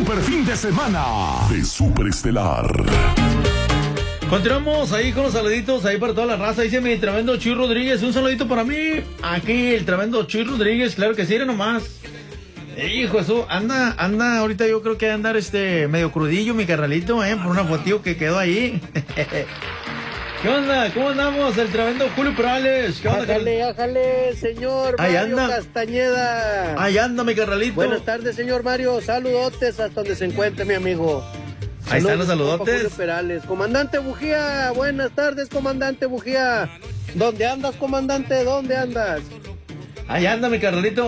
super fin de semana de Superestelar. Continuamos ahí con los saluditos ahí para toda la raza. Dice mi tremendo Chuy Rodríguez, un saludito para mí. Aquí el tremendo Chuy Rodríguez, claro que sí, era nomás. Hijo, eso, anda, ahorita yo creo que andar medio crudillo mi carnalito, por una fotillo que quedó ahí. ¿Qué onda? ¿Cómo andamos? El tremendo Julio Perales. ¿Qué onda? Ájale, señor ahí Mario anda. Castañeda. Ahí anda mi carnalito. Buenas tardes, señor Mario. Saludotes hasta donde se encuentre, mi amigo. Ahí están los saludotes. Julio Perales. Comandante Bujía, buenas tardes, comandante Bujía. ¿Dónde andas, comandante? ¿Dónde andas? Ahí anda mi carnalito.